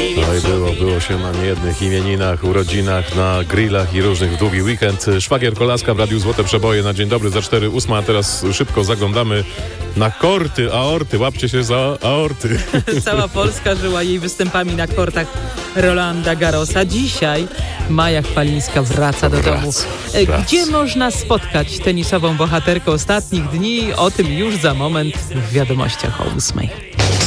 No i było się na niejednych imieninach, urodzinach, na grillach i różnych w długi weekend. Szwagier Kolaska w Radiu Złote Przeboje na dzień dobry za 4:08, a teraz szybko zaglądamy na korty, aorty. Łapcie się za aorty. Cała Polska żyła jej występami na kortach Rolanda Garrosa. Dzisiaj Maja Chwalińska wraca do domu. Gdzie można spotkać tenisową bohaterkę ostatnich dni? O tym już za moment w wiadomościach o 8:00.